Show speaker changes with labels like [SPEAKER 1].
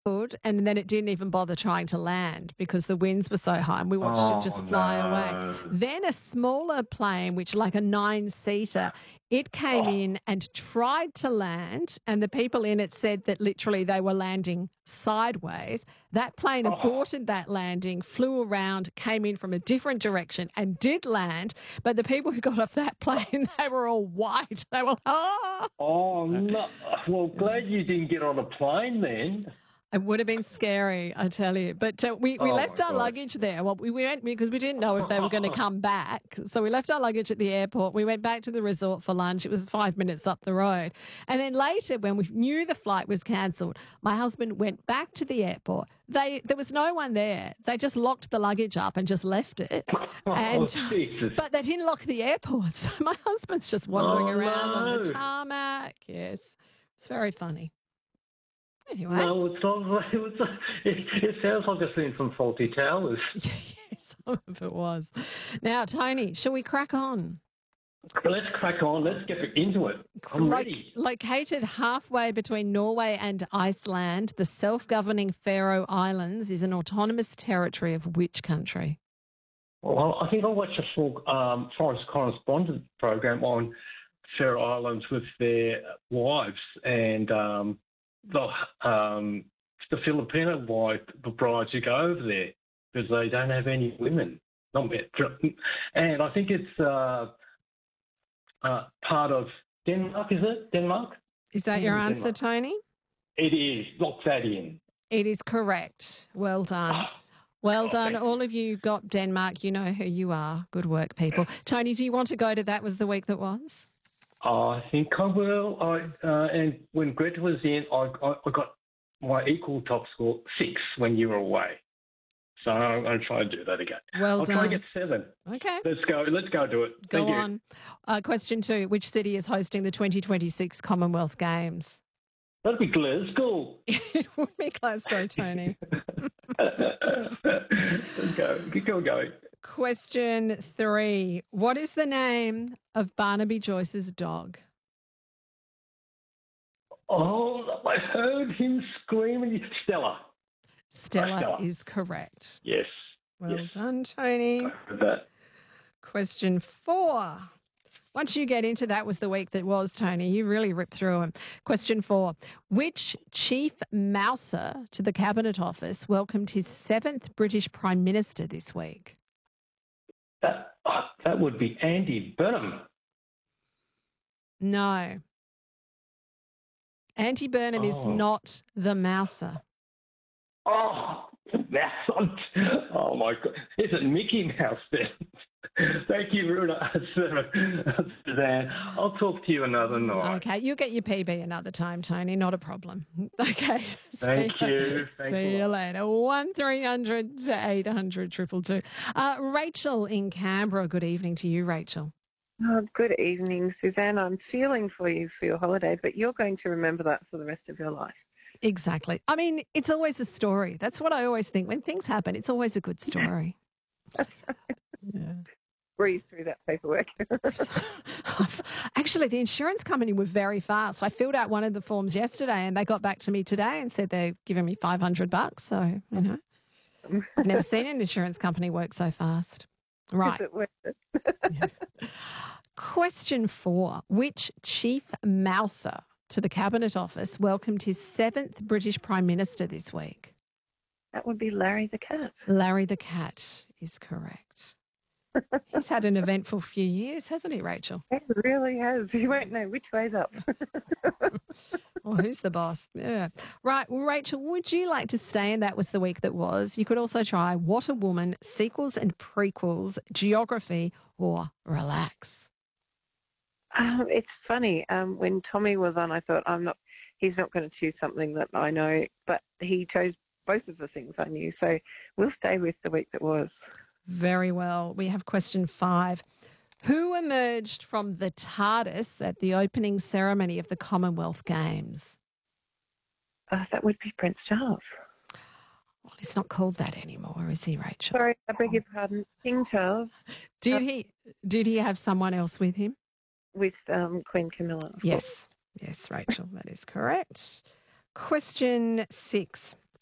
[SPEAKER 1] cancelled, and then it didn't even bother trying to land because the winds were so high, and we watched it
[SPEAKER 2] Oh,
[SPEAKER 1] just fly away.
[SPEAKER 2] no.
[SPEAKER 1] Then a smaller plane, which like a 9-seater, it came in and tried to land, and the people in it said that literally they were landing sideways. That plane aborted that landing, flew around, came in from a different direction and did land. But the people who got off that plane, they were all white. They were,
[SPEAKER 2] Oh, no. Well, glad you didn't get on a plane then.
[SPEAKER 1] It would have been scary, I tell you. But we
[SPEAKER 2] Oh,
[SPEAKER 1] left
[SPEAKER 2] my
[SPEAKER 1] our
[SPEAKER 2] God.
[SPEAKER 1] luggage there. Well, we went because we didn't know if they were going to come back. So we left our luggage at the airport. We went back to the resort for lunch. It was 5 minutes up the road. And then later, when we knew the flight was cancelled, my husband went back to the airport. There was no one there. They just locked the luggage up and just left it. And
[SPEAKER 2] Jesus.
[SPEAKER 1] but they didn't lock the airport. So my husband's just wandering
[SPEAKER 2] Oh,
[SPEAKER 1] around on the
[SPEAKER 2] no.
[SPEAKER 1] tarmac. Yes, it's very funny. Anyway.
[SPEAKER 2] No, it's not. It sounds like I've seen some faulty towers.
[SPEAKER 1] Yeah, some of it was. Now, Tony, shall we crack on?
[SPEAKER 2] Let's crack on. Let's get into it. I'm ready.
[SPEAKER 1] Located halfway between Norway and Iceland, the self-governing Faroe Islands is an autonomous territory of which country?
[SPEAKER 2] Well, I think I watched a full Forest Correspondent program on Faroe Islands with their wives, and the Filipino brides who go over there because they don't have any women. And I think it's part of Denmark, is it? Denmark?
[SPEAKER 1] Is that your
[SPEAKER 2] Denmark.
[SPEAKER 1] answer, Tony?
[SPEAKER 2] It is. Lock that in.
[SPEAKER 1] It is correct. Well done. Well done.
[SPEAKER 2] thank
[SPEAKER 1] All of you got Denmark. You know who you are. Good work, people. Tony, do you want to go to That Was the Week That Was?
[SPEAKER 2] I think I will. And when Greta was in, I got my equal top score 6 when you were away. So I'm going to try and do that again.
[SPEAKER 1] Well
[SPEAKER 2] I'll
[SPEAKER 1] done.
[SPEAKER 2] try and get 7.
[SPEAKER 1] Okay.
[SPEAKER 2] Let's go do it.
[SPEAKER 1] Go
[SPEAKER 2] Thank you.
[SPEAKER 1] on. Question 2. Which city is hosting the 2026 Commonwealth Games?
[SPEAKER 2] That'd be Glasgow.
[SPEAKER 1] It would be Glasgow, Tony.
[SPEAKER 2] Let's go. Keep going.
[SPEAKER 1] Question 3. What is the name of Barnaby Joyce's dog?
[SPEAKER 2] Oh, I heard him screaming. Stella.
[SPEAKER 1] Stella is correct.
[SPEAKER 2] Yes.
[SPEAKER 1] Well
[SPEAKER 2] yes.
[SPEAKER 1] done, Tony.
[SPEAKER 2] I heard that.
[SPEAKER 1] Question 4. Once you get into That Was the Week That Was, Tony, you really ripped through them. Question 4. Which chief mouser to the Cabinet Office welcomed his 7th British Prime Minister this week?
[SPEAKER 2] That would be Andy Burnham.
[SPEAKER 1] No. Andy Burnham is not the mouser.
[SPEAKER 2] Oh, that's oh my God. Is it Mickey Mouse then? Thank you, Runa. Suzanne. I'll talk to you another night.
[SPEAKER 1] Okay, you'll get your PB another time, Tony. Not a problem. Okay.
[SPEAKER 2] Thank you.
[SPEAKER 1] See you later. 1300 to 800 222. Rachel in Canberra. Good evening to you, Rachel.
[SPEAKER 3] Oh, good evening, Suzanne. I'm feeling for you for your holiday, but you're going to remember that for the rest of your life.
[SPEAKER 1] Exactly. I mean, it's always a story. That's what I always think. When things happen, it's always a good story.
[SPEAKER 3] That's right.
[SPEAKER 1] Yeah.
[SPEAKER 3] Breeze through that paperwork.
[SPEAKER 1] Actually, the insurance company were very fast. I filled out one of the forms yesterday and they got back to me today and said they're giving me $500. So, you know, I've never seen an insurance company work so fast. Right.
[SPEAKER 3] Is it worth it?
[SPEAKER 1] Yeah. Question 4. Which chief mouser to the Cabinet Office welcomed his 7th British Prime Minister this week?
[SPEAKER 3] That would be Larry the cat.
[SPEAKER 1] Larry the cat is correct. He's had an eventful few years, hasn't he, Rachel?
[SPEAKER 3] It really has. You won't know which way's up.
[SPEAKER 1] Well, who's the boss? Yeah. Right. Well, Rachel, would you like to stay in That Was the Week That Was? You could also try What a Woman, sequels and prequels, geography, or relax.
[SPEAKER 3] It's funny. When Tommy was on, I thought he's not going to choose something that I know, but he chose both of the things I knew. So we'll stay with the week that was.
[SPEAKER 1] Very well. We have question 5. Who emerged from the TARDIS at the opening ceremony of the Commonwealth Games?
[SPEAKER 3] That would be Prince Charles.
[SPEAKER 1] Well, he's not called that anymore, is he, Rachel?
[SPEAKER 3] Sorry, I beg your pardon. King Charles.
[SPEAKER 1] Did he have someone else with him?
[SPEAKER 3] With Queen Camilla.
[SPEAKER 1] Yes, Rachel, that is correct. Question 6.